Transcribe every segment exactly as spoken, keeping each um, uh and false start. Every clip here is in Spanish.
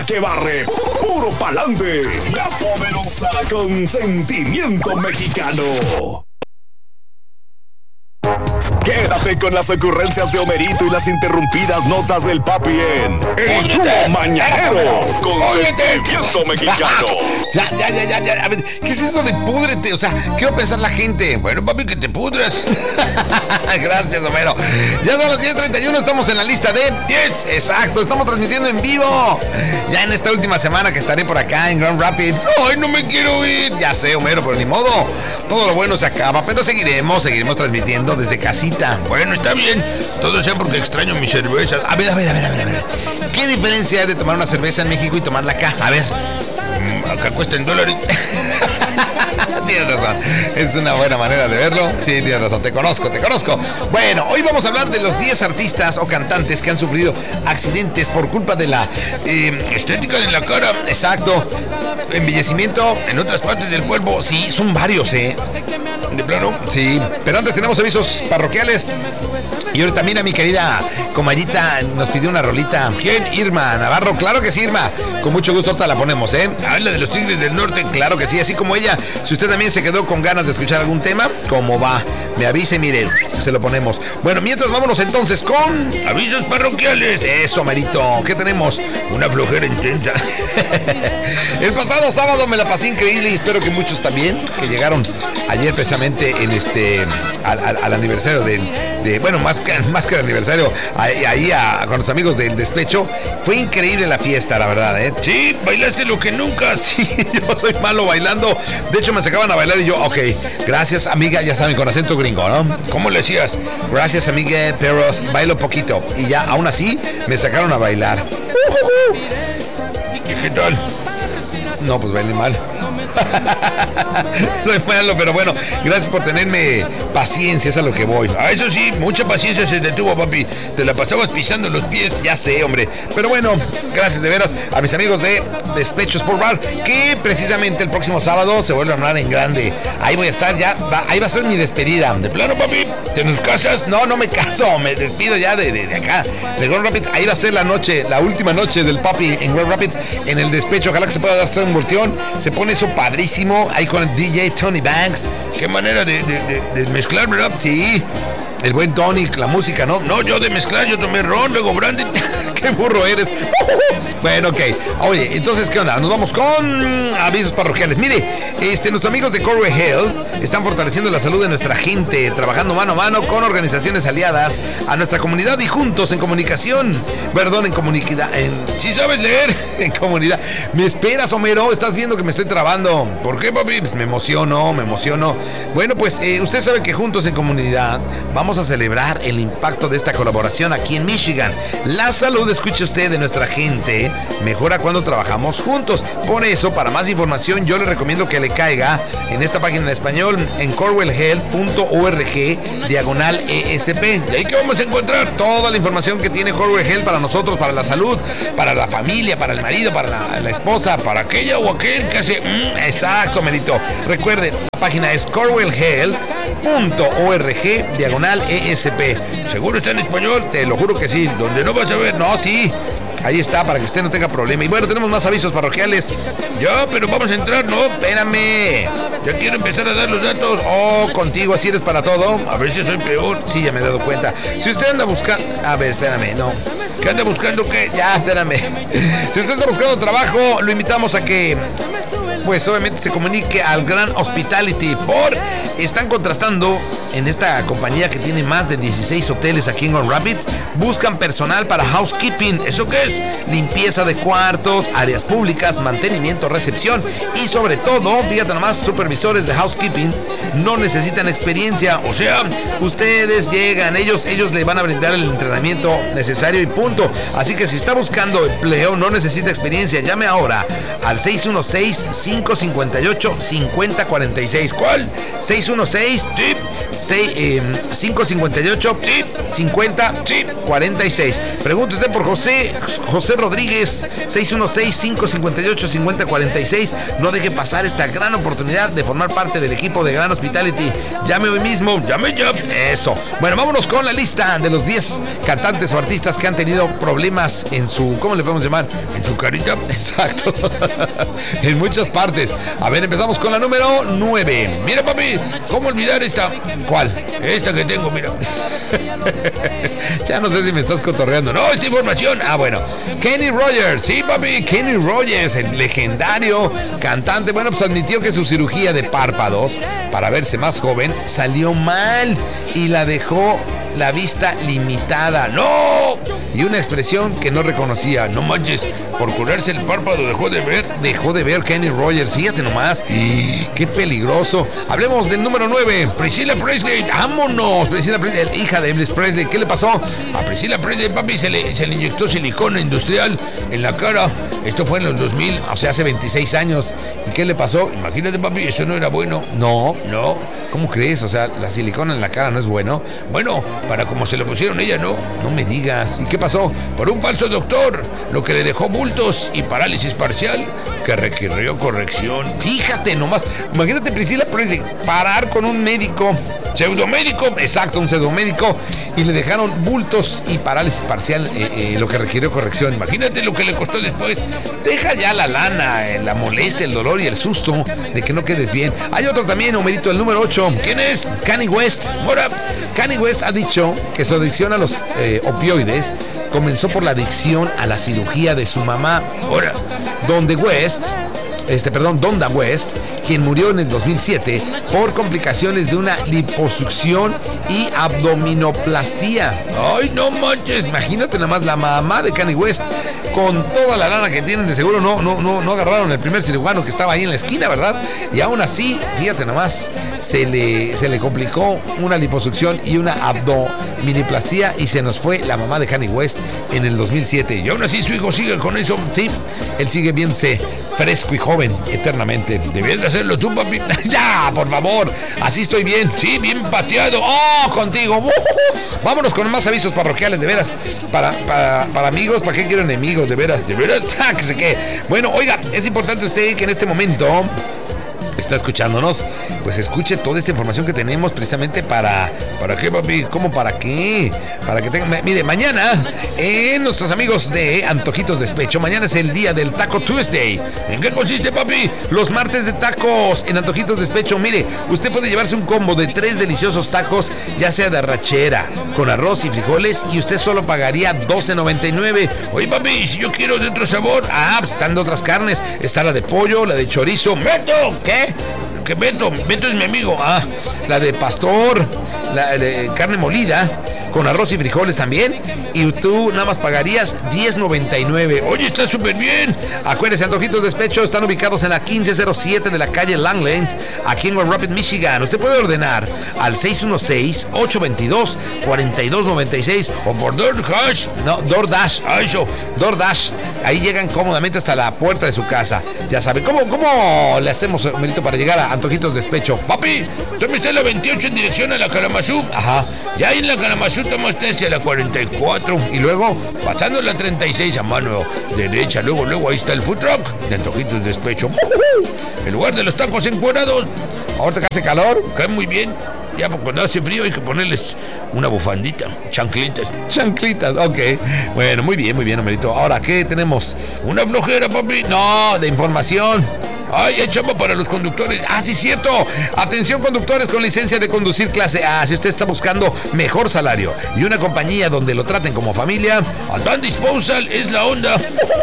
la que barre, puro pa'lante, la poderosa con sentimiento mexicano. Quédate con las ocurrencias de Homerito y las interrumpidas notas del papi en El Dúo Mañanero con sentimiento mexicano. Ya, ya, ya, ya, ya. A ver, ¿qué es eso de púdrete? O sea, ¿qué va a pensar la gente? Bueno, papi, que te pudras. Gracias, Homero. Ya son las diez treinta y uno, estamos en la lista de diez. Exacto, estamos transmitiendo en vivo. Ya en esta última semana que estaré por acá en Grand Rapids. ¡Ay, no me quiero ir! Ya sé, Homero, pero ni modo. Todo lo bueno se acaba, pero seguiremos, seguiremos transmitiendo desde casita. Bueno, está bien. Todo sea porque extraño mis cervezas. A ver, a ver, a ver, a ver, a ver. ¿Qué diferencia hay de tomar una cerveza en México y tomarla acá? A ver. Mm, acá cuesta en dólares. Tienes razón. Es una buena manera de verlo. Sí, tienes razón. Te conozco, te conozco. Bueno, hoy vamos a hablar de los diez artistas o cantantes que han sufrido accidentes por culpa de la eh, estética de la cara. Exacto. Embellecimiento en otras partes del cuerpo. Sí, son varios, ¿eh? ¿De plano? Sí. Pero antes tenemos avisos parroquiales. Y ahorita mira, mi querida comayita nos pidió una rolita. ¿Quién? Irma Navarro. Claro que sí, Irma. Con mucho gusto ahorita la ponemos, ¿eh? Habla de los Tigres del Norte. Claro que sí, así como ella. Si usted también se quedó con ganas de escuchar algún tema, ¿cómo va? Me avise, mire, se lo ponemos. Bueno, mientras vámonos entonces con avisos parroquiales. Eso, Marito. ¿Qué tenemos? Una flojera intensa. El pasado sábado me la pasé increíble y espero que muchos también, que llegaron ayer precisamente en este al, al, al aniversario del de, bueno, más que, más que el aniversario, ahí, ahí a, con los amigos del despecho. Fue increíble la fiesta, la verdad, ¿eh? Sí, bailaste lo que nunca. Sí, yo soy malo bailando. De hecho, me sacaban a bailar y yo, ok, gracias, amiga, ya saben, con acento gringo, ¿no? ¿Cómo le decías? Gracias, amiga, pero bailo poquito. Y ya, aún así, me sacaron a bailar. Uh-huh. ¿Y qué tal? No, pues bailé mal. Soy malo, pero bueno, gracias por tenerme paciencia, es a lo que voy. A eso sí, mucha paciencia se detuvo, papi. Te la pasabas pisando los pies, ya sé, hombre. Pero bueno, gracias de veras a mis amigos de Despecho Sport Bar, que precisamente el próximo sábado se vuelve a armar en grande. Ahí voy a estar ya, va, ahí va a ser mi despedida. ¿De plano, papi? ¿Te nos casas? No, no me caso, me despido ya de, de, de acá, de Grand Rapids. Ahí va a ser la noche, la última noche del papi en Grand Rapids, en el Despecho. Ojalá que se pueda dar un volteón. Se pone eso padrísimo, ahí con el D J Tony Banks. Qué manera de, de, de, de mezclar, ¿verdad? Sí, el buen Tony, la música, ¿no? No, yo de mezclar, yo tomé ron, luego brandy. Qué burro eres. Bueno, ok. Oye, entonces, ¿qué onda? Nos vamos con avisos parroquiales. Mire, este, nuestros amigos de Corway Health están fortaleciendo la salud de nuestra gente, trabajando mano a mano con organizaciones aliadas a nuestra comunidad y juntos en comunicación. Perdón, en comunidad. En, ¿sí sabes leer? En comunidad. ¿Me esperas, Homero? Estás viendo que me estoy trabando. ¿Por qué, papi? Pues me emociono, me emociono. Bueno, pues eh, usted sabe que juntos en comunidad vamos a celebrar el impacto de esta colaboración aquí en Michigan. La salud, escuche usted, de nuestra gente mejora cuando trabajamos juntos. Por eso, para más información, yo le recomiendo que le caiga en esta página en español en corwell health punto org diagonal E S P. Y ahí que vamos a encontrar toda la información que tiene Corwell Health para nosotros, para la salud, para la familia, para el marido, para la, la esposa, para aquella o aquel que hace... Mm, exacto, Merito. Recuerden, la página es corwell health punto org diagonal E S P. ¿Seguro está en español? Te lo juro que sí. Donde no vas a ver, no, sí. Ahí está, para que usted no tenga problema. Y bueno, tenemos más avisos parroquiales. Ya, pero vamos a entrar, ¿no? Espérame. Ya quiero empezar a dar los datos. Oh, contigo, así eres para todo. A ver si soy peor. Sí, ya me he dado cuenta. Si usted anda buscando... A ver, espérame, no. ¿Qué anda buscando qué? Ya, espérame. Si usted está buscando trabajo, lo invitamos a que... pues obviamente se comunique al Gran Hospitality. Por están contratando en esta compañía que tiene más de dieciséis hoteles aquí en Grand Rapids. Buscan personal para housekeeping. ¿Eso qué es? Limpieza de cuartos, áreas públicas, mantenimiento, recepción y sobre todo, fíjate nomás, supervisores de housekeeping no necesitan experiencia. O sea, ustedes llegan, ellos, ellos le van a brindar el entrenamiento necesario y punto. Así que si está buscando empleo, no necesita experiencia. Llame ahora al seis uno seis, cinco cinco ocho, cinco cero cuatro seis. ¿Cuál? seis uno seis, tip, cinco cinco ocho, tip, cincuenta, tip, cuarenta y seis. Pregunte usted por José, José Rodríguez, seis uno seis, cinco cinco ocho, cinco cero cuatro seis. No deje pasar esta gran oportunidad de formar parte del equipo de Gran Hospitality. Llame hoy mismo, llame ya. Eso. Bueno, vámonos con la lista de los diez cantantes o artistas que han tenido tenido problemas en su, ¿cómo le podemos llamar? En su carita. Exacto. En muchas partes. A ver, empezamos con la número nueve. Mira, papi, ¿cómo olvidar esta? ¿Cuál? Esta que tengo, mira. Ya no sé si me estás cotorreando. No, esta información. Ah, bueno. Kenny Rogers, sí, papi, Kenny Rogers, el legendario cantante. Bueno, pues admitió que su cirugía de párpados para verse más joven salió mal y la dejó la vista limitada. ¡No! Y una expresión que no reconocía. No manches, por curarse el párpado dejó de ver, dejó de ver Kenny Rogers. Fíjate nomás. ¡Qué peligroso! Hablemos del número nueve, Priscilla Presley. ¡Vámonos! Priscilla Presley, hija de Elvis Presley. ¿Qué le pasó? A Priscilla Presley, papi, se le, se le inyectó silicona industrial en la cara. Esto fue en los dos mil, o sea, hace veintiséis años. ¿Y qué le pasó? Imagínate, papi, eso no era bueno. No, no. ¿Cómo crees? O sea, la silicona en la cara no es bueno. Bueno, para como se lo pusieron ella, no. No me digas. ¿Y qué pasó? Por un falso doctor, lo que le dejó bultos y parálisis parcial que requirió corrección. Fíjate nomás. Imagínate, Priscilla Presley, parar con un médico, pseudomédico, exacto, un pseudomédico, y le dejaron bultos y parálisis parcial, eh, eh, lo que requirió corrección. Imagínate lo que le costó después. Deja ya la lana, eh, la molestia, el dolor y el susto de que no quedes bien. Hay otro también, Homerito, el número ocho. ¿Quién es? Kanye West. Ahora, Kanye West ha dicho que su adicción a los eh, opioides comenzó por la adicción a la cirugía de su mamá. Ahora, donde West, este, perdón, Donda West, quien murió en el dos mil siete por complicaciones de una liposucción y abdominoplastía. Ay, no manches, imagínate nada más, la mamá de Kanye West, con toda la lana que tienen, de seguro no, no, no, no agarraron el primer cirujano que estaba ahí en la esquina, ¿verdad? Y aún así, fíjate nada más, se le, se le complicó una liposucción y una abdominoplastía y se nos fue la mamá de Kanye West en el dos mil siete. Y aún así su hijo sigue con eso, sí, él sigue viéndose fresco y joven eternamente. Debías de hacerlo tú, papi. Ya, por favor, así estoy bien, sí, bien pateado. Oh, contigo. Uh-huh. Vámonos con más avisos parroquiales, de veras, para, para, para amigos. ¿Para qué quiero enemigos? De veras, de veras, sáquese que. Bueno, oiga, es importante usted que en este momento está escuchándonos, pues escuche toda esta información que tenemos precisamente para, ¿para qué, papi? ¿Cómo para qué? Para que tenga, mire, mañana, eh, nuestros amigos de Antojitos Despecho, mañana es el día del Taco Tuesday. ¿En qué consiste, papi? Los martes de tacos en Antojitos Despecho. Mire, usted puede llevarse un combo de tres deliciosos tacos, ya sea de arrachera, con arroz y frijoles, y usted solo pagaría doce noventa y nueve. Oye, papi, si yo quiero de otro sabor, ah, pues están de otras carnes, está la de pollo, la de chorizo. ¡Meto! ¿Qué? Que Beto, Beto es mi amigo. Ah, la de pastor, la de carne molida, con arroz y frijoles también. Y tú nada más pagarías diez noventa y nueve. Oye, está súper bien. Acuérdense, Antojitos Despecho están ubicados en la quince cero siete de la calle Langland, aquí en Grand Rapids, Michigan. Usted puede ordenar al seis uno seis, ocho dos dos, cuatro dos nueve seis o por DoorDash. No, DoorDash. Ah, eso, DoorDash. Ahí llegan cómodamente hasta la puerta de su casa. Ya sabe, ¿cómo, cómo le hacemos, Merito, para llegar a Antojitos Despecho? Papi, tome usted la veintiocho en dirección a la Kalamazoo. Ajá. Ya ahí en la Kalamazoo toma usted hacia la cuarenta y cuatro. Y luego, pasando la treinta y seis a mano derecha, luego, luego ahí está el food truck de Antojitos Despecho. El lugar de los tacos encuadrados. Ahorita que hace calor, cae muy bien. Ya cuando hace frío hay que ponerles una bufandita, chanclitas. Chanclitas, ok. Bueno, muy bien, muy bien, Homerito. Ahora, ¿qué tenemos? Una flojera, papi. No, de información. Ay, hay chamba para los conductores. Ah, sí, cierto. Atención, conductores con licencia de conducir clase A. Si usted está buscando mejor salario y una compañía donde lo traten como familia, Advanced Disposal es la onda.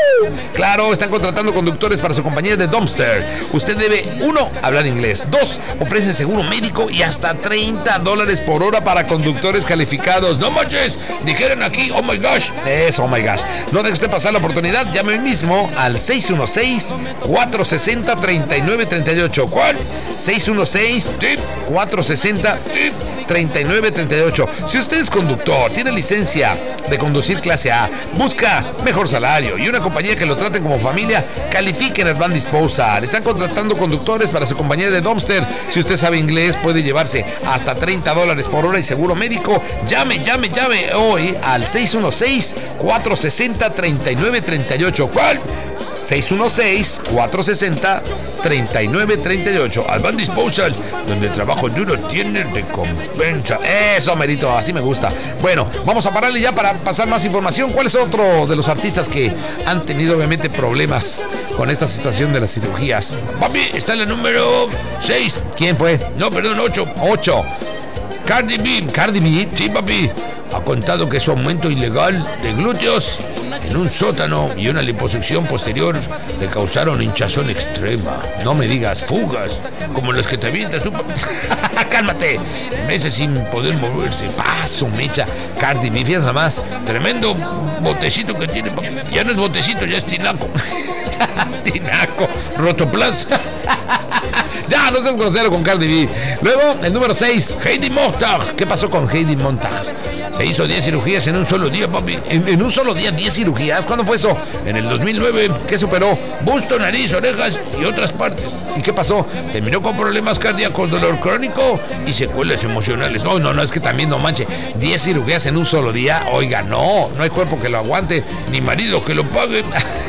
Claro, están contratando conductores para su compañía de dumpster. Usted debe, uno, hablar inglés. Dos, ofrecen seguro médico y hasta treinta dólares por hora para conductores calificados. No manches, dijeron aquí, oh my gosh. Eso, oh my gosh. No deje usted pasar la oportunidad. Llame hoy mismo al seis uno seis, cuatro seis cero, tres nueve tres ocho. ¿Cuál? seis uno seis, cuatro seis cero, tres nueve tres ocho. Si usted es conductor, tiene licencia de conducir clase A, busca mejor salario y una compañía que lo traten como familia, califiquen Advanced Disposal. Están contratando conductores para su compañía de dumpster. Si usted sabe inglés, puede llevarse hasta treinta dólares por hora y seguro médico. Llame, llame, llame hoy al seis uno seis, cuatro seis cero, tres nueve tres ocho. ¿Cuál? seis uno seis, cuatro seis cero, tres nueve tres ocho. Alban Disposal, donde el trabajo duro tiene recompensa. Eso, merito, así me gusta. Bueno, vamos a pararle ya para pasar más información. ¿Cuál es otro de los artistas que han tenido obviamente problemas con esta situación de las cirugías? Papi, está en la número seis. ¿Quién fue? No, perdón, ocho. ocho. Cardi B. Cardi B. Sí, papi. Ha contado que su aumento ilegal de glúteos en un sótano y una liposucción posterior le causaron hinchazón extrema. No me digas fugas, como las que te avientas tú. Cálmate. Meses sin poder moverse. Paso, mecha. Cardi B, fíjate nada más. Tremendo botecito que tiene. Ya no es botecito, ya es tinaco. Tinaco. Rotoplas. Ya, no seas grosero con Cardi B. Luego, el número seis, Heidi Montag. ¿Qué pasó con Heidi Montag? Se hizo diez cirugías en un solo día, papi. En, en un solo día, diez cirugías. ¿Cuándo fue eso? En el dos mil nueve. ¿Qué superó? Busto, nariz, orejas y otras partes. ¿Y qué pasó? Terminó con problemas cardíacos, dolor crónico y secuelas emocionales. No, no, no, es que también no manche. diez cirugías en un solo día. Oiga, no. No hay cuerpo que lo aguante, ni marido que lo pague.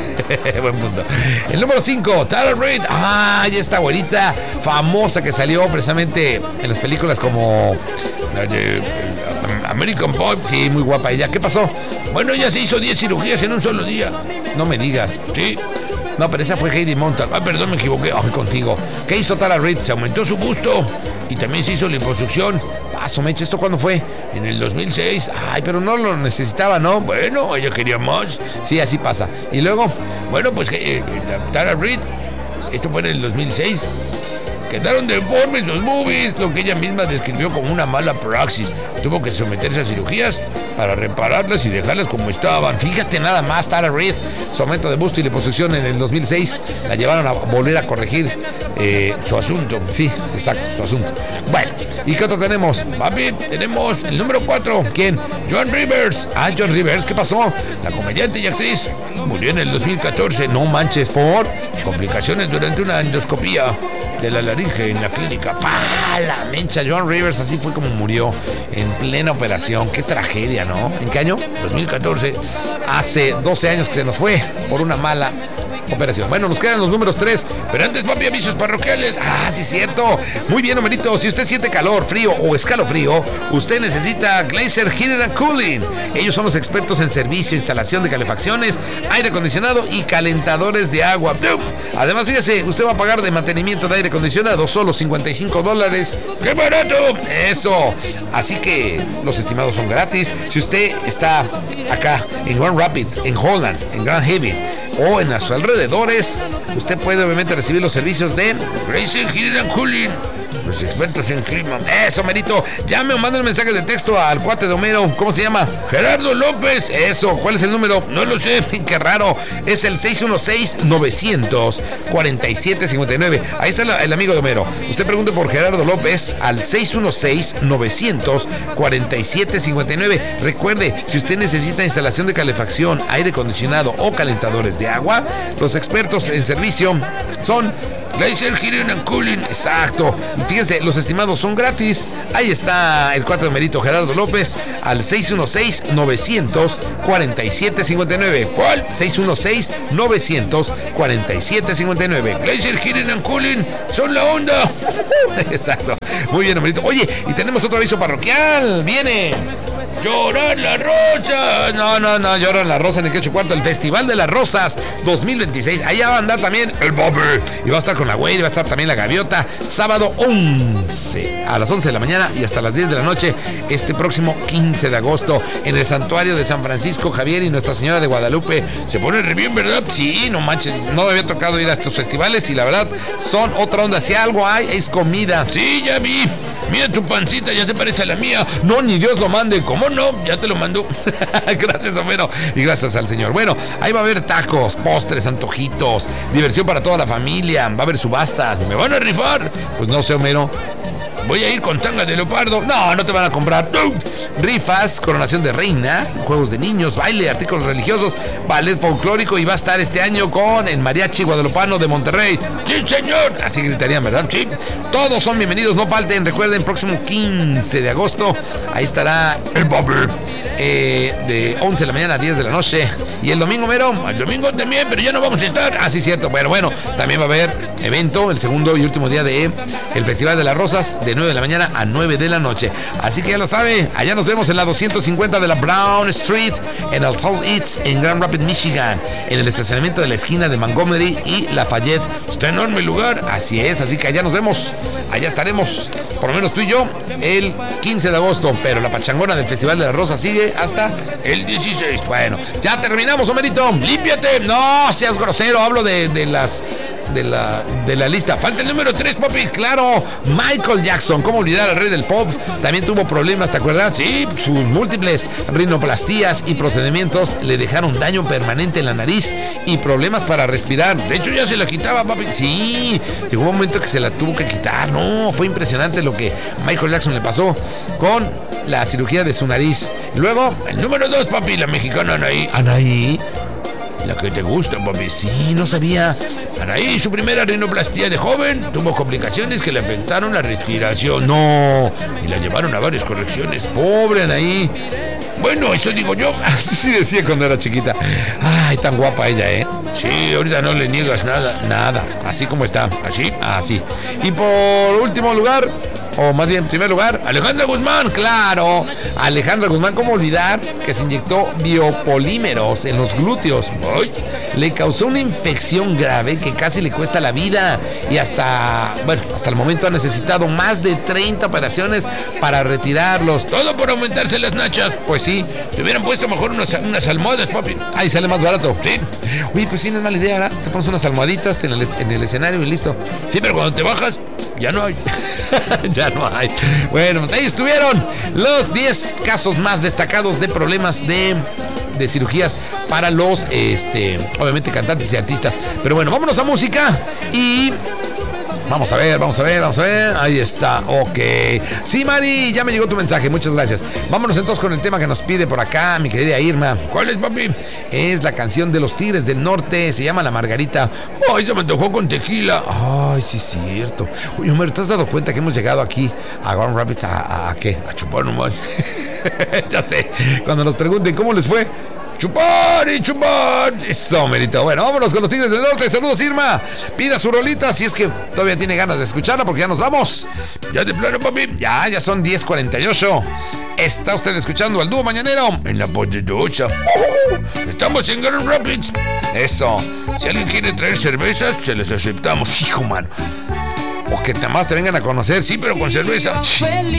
Buen punto. El número cinco, Tara Reid. Ah, ya está güerita famosa que salió precisamente en las películas como la de American Pie. Sí, muy guapa ella. ¿Qué pasó? Bueno, ella se hizo diez cirugías en un solo día. No me digas. Sí. No, pero esa fue Heidi Montag. Ah, perdón, me equivoqué. Ay, contigo. ¿Qué hizo Tara Reid? Se aumentó su busto y también se hizo liposucción. Paso, meche, ¿esto cuándo fue? En el dos mil seis. Ay, pero no lo necesitaba, ¿no? Bueno, ella quería más. Sí, así pasa. Y luego, bueno, pues eh, Tara Reid, esto fue en el dos mil seis. Quedaron deformes los boobies, lo que ella misma describió como una mala praxis. Tuvo que someterse a cirugías para repararlas y dejarlas como estaban. Fíjate nada más, Tara Reid, su aumento de busto y liposucción en el dos mil seis, la llevaron a volver a corregir eh, su asunto. Sí, exacto, su asunto. Bueno, ¿y qué otro tenemos? Papi, tenemos el número cuatro. ¿Quién? Joan Rivers. Ah, Joan Rivers, ¿qué pasó? La comediante y actriz murió en el dos mil catorce. No manches, por complicaciones durante una endoscopía de la laringe en la clínica. ¡Pah! La mencha, Joan Rivers, así fue como murió en plena operación. Qué tragedia, ¿no? ¿En qué año? dos mil catorce. Hace doce años que se nos fue por una mala operación. Bueno, nos quedan los números tres, pero antes, papi, avisos parroquiales. Ah, sí, cierto. Muy bien, Homerito. Si usted siente calor, frío o escalofrío, usted necesita Glacier Heating and Cooling. Ellos son los expertos en servicio, instalación de calefacciones, aire acondicionado y calentadores de agua. Además, fíjese, usted va a pagar de mantenimiento de aire acondicionado solo cincuenta y cinco dólares. ¡Qué barato! Eso. Así que los estimados son gratis. Si usted está acá en Grand Rapids, en Holland, en Grand Haven o en sus alrededores, usted puede obviamente recibir los servicios de Glacier Heating and Cooling, los expertos en clima. Eso, merito. Llame o mande un mensaje de texto al cuate de Homero. ¿Cómo se llama? Gerardo López. Eso. ¿Cuál es el número? No lo sé. Qué raro. Es el seis uno seis, nueve cuatro siete, cinco nueve. Ahí está el, el amigo de Homero. Usted pregunte por Gerardo López al seis uno seis, nueve cuatro siete, cinco nueve. Recuerde, si usted necesita instalación de calefacción, aire acondicionado o calentadores de agua, los expertos en servicio son Glacier Heating and Cooling. Exacto. Fíjense, los estimados son gratis. Ahí está el cuatro de Merito Gerardo López al seis uno seis, nueve cuatro siete, cinco nueve. ¿Cuál? seis uno seis, nueve cuatro siete, cinco nueve. Glacier Heating and Cooling son la onda. Exacto. Muy bien, Merito. Oye, y tenemos otro aviso parroquial. Viene Llorar la Rosa. No, no, no, Llorar la Rosa en el que ocho cuarto. El Festival de las Rosas dos mil veintiséis. Allá va a andar también el Bobby. Y va a estar con la güey, va a estar también la Gaviota. Sábado once, a las once de la mañana y hasta las diez de la noche. Este próximo quince de agosto. En el Santuario de San Francisco Javier y Nuestra Señora de Guadalupe. Se pone re bien, ¿verdad? Sí, no manches. No me había tocado ir a estos festivales y la verdad son otra onda. Si algo hay, es comida. Sí, ya vi. Mira tu pancita, ya se parece a la mía. No, ni Dios lo mande. ¿Cómo no? Ya te lo mandó. Gracias, Homero. Y gracias al Señor. Bueno, ahí va a haber tacos, postres, antojitos, diversión para toda la familia. Va a haber subastas. ¿Me van a rifar? Pues no sé, Homero. voy a ir con tanga de leopardo. No, no te van a comprar. No. Rifas, coronación de reina, juegos de niños, baile, artículos religiosos, ballet folclórico y va a estar este año con el Mariachi Guadalupano de Monterrey. ¡Sí, señor! Así gritarían, ¿verdad? Sí. Todos son bienvenidos, no falten. Recuerden, próximo quince de agosto, ahí estará el Bobby. Eh, de once de la mañana a diez de la noche. Y el domingo, mero, el domingo también, pero ya no vamos a estar. Ah, sí, cierto. Bueno, bueno, también va a haber evento el segundo y último día de el Festival de las Rosas, de nueve de la mañana a nueve de la noche. Así que ya lo sabe, allá nos vemos en la doscientos cincuenta de la Brown Street, en el South East, en Grand Rapids, Michigan, en el estacionamiento de la esquina de Montgomery y Lafayette. Está enorme el lugar, así es, así que allá nos vemos. Allá estaremos, por lo menos tú y yo, el quince de agosto, pero la pachangona del Festival de las Rosas sigue hasta el dieciséis. Bueno, ya terminamos, Homerito. Límpiate. No seas grosero. Hablo de, de las de la, de la lista. Falta el número tres, papi. Claro, Michael Jackson. ¿Cómo olvidar al rey del pop? También tuvo problemas, ¿te acuerdas? Sí, sus múltiples rinoplastías y procedimientos le dejaron daño permanente en la nariz y problemas para respirar. De hecho, ya se la quitaba, papi. Sí, llegó un momento que se la tuvo que quitar. No, fue impresionante lo que Michael Jackson le pasó con la cirugía de su nariz. Luego, el número dos, papi, la mexicana Anaí. Anaí, la que te gusta, papi. Sí, no sabía. Anaí, su primera rinoplastia de joven, tuvo complicaciones que le afectaron la respiración. No, y la llevaron a varias correcciones. Pobre Anaí. Bueno, eso digo yo. Así sí decía cuando era chiquita. Ay, tan guapa ella, ¿eh? Sí, ahorita no le niegas nada, nada. Así como está. Así, así. Y por último lugar, o más bien, en primer lugar, Alejandra Guzmán, claro. Alejandra Guzmán, ¿cómo olvidar que se inyectó biopolímeros en los glúteos? Ay, le causó una infección grave que casi le cuesta la vida. Y hasta, bueno, hasta el momento ha necesitado más de treinta operaciones para retirarlos. Todo por aumentarse las nachas. Pues sí, se hubieran puesto mejor unas, unas almohadas, papi. Ahí sale más barato. Sí. Oye, pues sí, no es mala idea, ¿verdad? Te pones unas almohaditas en el, en el escenario y listo. Sí, pero cuando te bajas, ya no hay. Ya no hay. Bueno, pues ahí estuvieron los diez casos más destacados de problemas de, de cirugías para los, este, obviamente, cantantes y artistas. Pero bueno, vámonos a música y... Vamos a ver, vamos a ver, vamos a ver. Ahí está, ok. Sí, Mari, ya me llegó tu mensaje, muchas gracias. Vámonos entonces con el tema que nos pide por acá mi querida Irma. ¿Cuál es, papi? Es la canción de los Tigres del Norte, se llama La Margarita. Ay, se me antojó con tequila. Ay, sí es cierto. Oye, Homero, ¿te has dado cuenta que hemos llegado aquí a Grand Rapids a, a, a qué? A chupar nomás. Ya sé, cuando nos pregunten cómo les fue, chupar y chupar. Eso, Merito. Bueno, vámonos con los Tigres del Norte. Saludos, Irma. Pida su rolita si es que todavía tiene ganas de escucharla, porque ya nos vamos. Ya de plano, papi. Ya, ya son diez cuarenta y ocho. Está usted escuchando al dúo mañanero en la poderosa. Uh, estamos en Grand Rapids. Eso. Si alguien quiere traer cervezas, se les aceptamos. Hijo, mano. O que nada más te vengan a conocer, sí, pero con cerveza.